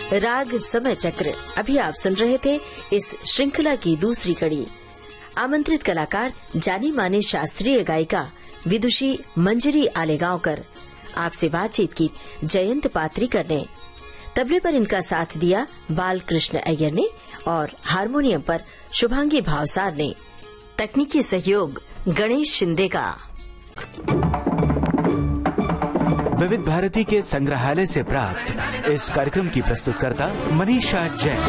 राग समय चक्र। अभी आप सुन रहे थे इस श्रृंखला की दूसरी कड़ी। आमंत्रित कलाकार जानी माने शास्त्रीय गायिका विदुषी मंजरी आलेगांवकर। आपसे बातचीत की जयंत पात्रीकर ने। तबले पर इनका साथ दिया बालकृष्ण अय्यर ने और हारमोनियम पर शुभांगी भावसार ने। तकनीकी सहयोग गणेश शिंदे का। विविध भारती के संग्रहालय से प्राप्त इस कार्यक्रम की प्रस्तुतकर्ता मनीषा जैन।